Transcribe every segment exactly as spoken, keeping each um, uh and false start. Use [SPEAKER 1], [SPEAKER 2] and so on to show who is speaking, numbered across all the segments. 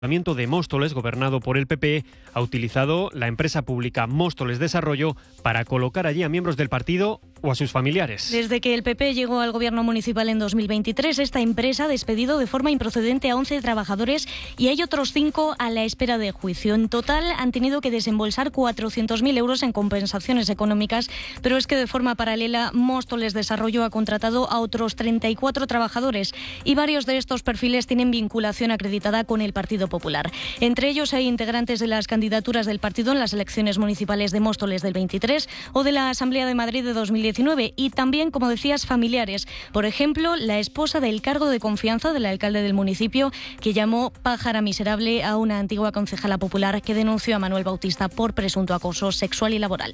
[SPEAKER 1] El Ayuntamiento de Móstoles, gobernado por el P P, ha utilizado la empresa pública Móstoles Desarrollo para colocar allí a miembros del partido o a sus familiares.
[SPEAKER 2] Desde que el P P llegó al gobierno municipal en dos mil veintitrés, esta empresa ha despedido de forma improcedente a once trabajadores y hay otros cinco a la espera de juicio. En total han tenido que desembolsar cuatrocientos mil euros en compensaciones económicas, pero es que de forma paralela Móstoles Desarrollo ha contratado a otros treinta y cuatro trabajadores y varios de estos perfiles tienen vinculación acreditada con el Partido Popular. Entre ellos hay integrantes de las candidaturas del partido en las elecciones municipales de Móstoles del veintitrés o de la Asamblea de Madrid de dos mil diecinueve y también, como decías, familiares. Por ejemplo, la esposa del cargo de confianza del alcalde del municipio, que llamó pájara miserable a una antigua concejala popular que denunció a Manuel Bautista por presunto acoso sexual y laboral.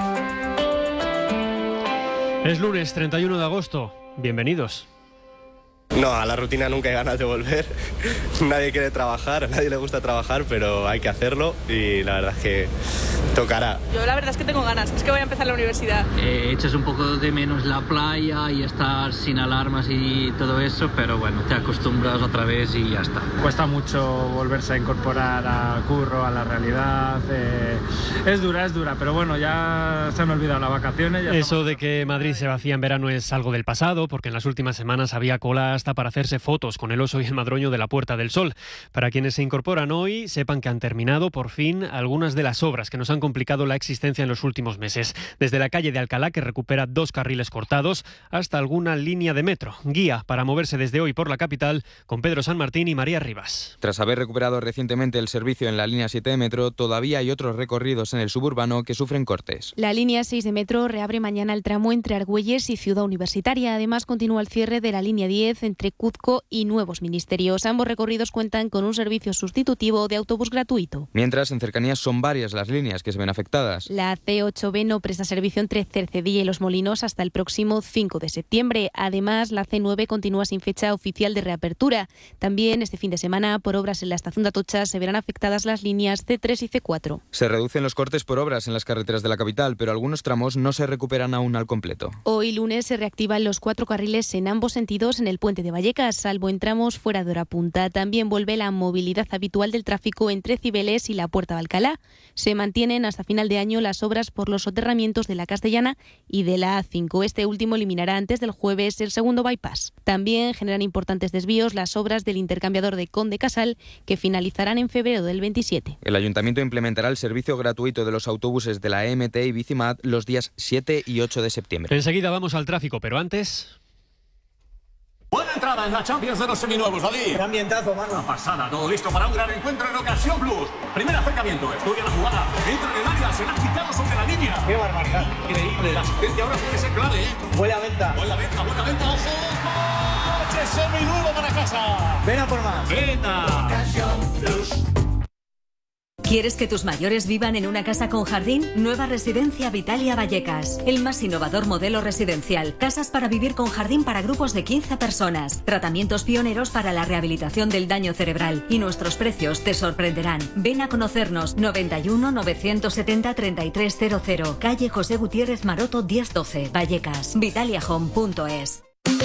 [SPEAKER 1] Es lunes treinta y uno de agosto. Bienvenidos.
[SPEAKER 3] No, a la rutina nunca hay ganas de volver. Nadie quiere trabajar, a nadie le gusta trabajar, pero hay que hacerlo y la verdad es que tocará.
[SPEAKER 4] Yo la verdad es que tengo ganas, es que voy a empezar la universidad.
[SPEAKER 5] Eh, echas un poco de menos la playa y estar sin alarmas y todo eso, pero bueno, te acostumbras otra vez y ya está.
[SPEAKER 6] Cuesta mucho volverse a incorporar al curro, a la realidad. Eh, es dura, es dura, pero bueno, ya se me han olvidado las vacaciones. Ya
[SPEAKER 1] Eso
[SPEAKER 6] estamos...
[SPEAKER 1] de que Madrid se vacía en verano es algo del pasado, porque en las últimas semanas había cola hasta para hacerse fotos con el oso y el madroño de la Puerta del Sol. Para quienes se incorporan hoy, sepan que han terminado por fin algunas de las obras que nos han complicado la existencia en los últimos meses. Desde la calle de Alcalá, que recupera dos carriles cortados, hasta alguna línea de metro. Guía para moverse desde hoy por la capital con Pedro San Martín y María Rivas.
[SPEAKER 7] Tras haber recuperado recientemente el servicio en la línea siete de metro, todavía hay otros recorridos en el suburbano que sufren cortes.
[SPEAKER 8] La línea seis de metro reabre mañana el tramo entre Argüelles y Ciudad Universitaria. Además, continúa el cierre de la línea diez entre Cuzco y Nuevos Ministerios. Ambos recorridos cuentan con un servicio sustitutivo de autobús gratuito.
[SPEAKER 7] Mientras, en cercanías son varias las líneas que se ven afectadas.
[SPEAKER 8] La C ocho B no presta servicio entre Cercedilla y Los Molinos hasta el próximo cinco de septiembre. Además, la C nueve continúa sin fecha oficial de reapertura. También este fin de semana, por obras en la estación de Atocha, se verán afectadas las líneas C tres y C cuatro.
[SPEAKER 7] Se reducen los cortes por obras en las carreteras de la capital, pero algunos tramos no se recuperan aún al completo.
[SPEAKER 8] Hoy lunes se reactivan los cuatro carriles en ambos sentidos en el puente de Vallecas, salvo en tramos fuera de hora punta. También vuelve la movilidad habitual del tráfico entre Cibeles y la Puerta de Alcalá. Se mantienen hasta final de año las obras por los soterramientos de la Castellana y de la A cinco. Este último eliminará antes del jueves el segundo bypass. También generan importantes desvíos las obras del intercambiador de Conde Casal, que finalizarán en febrero del veintisiete.
[SPEAKER 7] El Ayuntamiento implementará el servicio gratuito de los autobuses de la E M T y Bicimat los días siete y ocho de septiembre.
[SPEAKER 1] Enseguida vamos al tráfico, pero antes...
[SPEAKER 9] Buena entrada en la Champions de los seminuevos, David.
[SPEAKER 10] Qué ambientazo, mano.
[SPEAKER 9] Una pasada, todo listo para un gran encuentro en Ocasión Plus. Primer acercamiento, estudia la jugada, entra en el área, se la ha quitado sobre la línea.
[SPEAKER 10] Qué barbaridad.
[SPEAKER 9] Increíble, la asistencia ahora puede ser clave, ¿eh?
[SPEAKER 10] Buena venta.
[SPEAKER 9] Buena venta, buena venta, ojo. Coche seminuevo para casa.
[SPEAKER 10] Ven a por más.
[SPEAKER 9] Venta.
[SPEAKER 10] Ocasión Plus.
[SPEAKER 11] ¿Quieres que tus mayores vivan en una casa con jardín? Nueva Residencia Vitalia Vallecas. El más innovador modelo residencial. Casas para vivir con jardín para grupos de quince personas. Tratamientos pioneros para la rehabilitación del daño cerebral. Y nuestros precios te sorprenderán. Ven a conocernos. noventa y uno, novecientos setenta, treinta y tres cero cero. Calle José Gutiérrez Maroto diez doce. Vallecas. Vitalia Home punto es.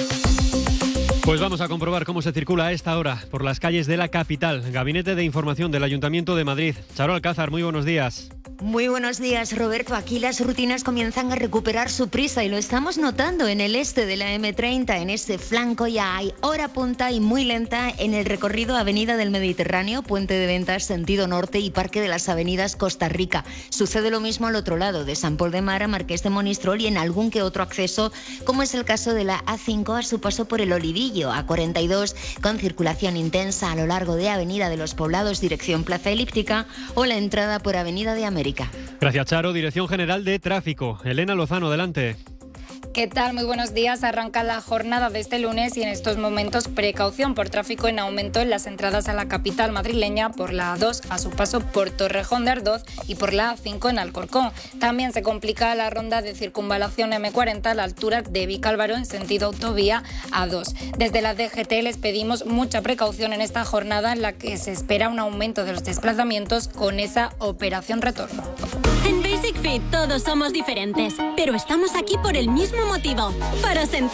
[SPEAKER 1] Pues vamos a comprobar cómo se circula a esta hora por las calles de la capital. Gabinete de Información del Ayuntamiento de Madrid. Charo Alcázar, muy buenos días.
[SPEAKER 12] Muy buenos días, Roberto. Aquí las rutinas comienzan a recuperar su prisa y lo estamos notando en el este de la eme treinta. En ese flanco ya hay hora punta y muy lenta en el recorrido Avenida del Mediterráneo, Puente de Ventas, sentido norte y Parque de las Avenidas Costa Rica. Sucede lo mismo al otro lado, de San Pol de Mar a Marqués de Monistrol y en algún que otro acceso, como es el caso de la A cinco a su paso por el Olivillo, A cuarenta y dos con circulación intensa a lo largo de Avenida de los Poblados, dirección Plaza Elíptica, o la entrada por Avenida de América.
[SPEAKER 1] Gracias, Charo. Dirección General de Tráfico. Elena Lozano, adelante.
[SPEAKER 13] ¿Qué tal? Muy buenos días. Arranca la jornada de este lunes y en estos momentos precaución por tráfico en aumento en las entradas a la capital madrileña por la A dos a su paso por Torrejón de Ardoz y por la A cinco en Alcorcón. También se complica la ronda de circunvalación eme cuarenta a la altura de Vicálvaro en sentido autovía A dos. Desde la D G T les pedimos mucha precaución en esta jornada en la que se espera un aumento de los desplazamientos con esa operación retorno.
[SPEAKER 14] En Basic Fit todos somos diferentes, pero estamos aquí por el mismo motivo, para sentir